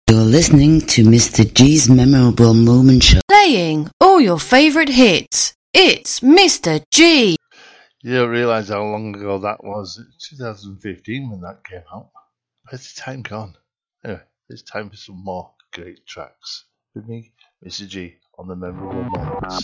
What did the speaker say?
You're listening to Mr. G's Memorable Moment Show. Playing all your favourite hits. It's Mr. G. You don't realise how long ago that was. It's 2015 when that came out. Where's the time gone? Anyway, it's time for some more great tracks. With me, Mr. G, on the Memorable Moments.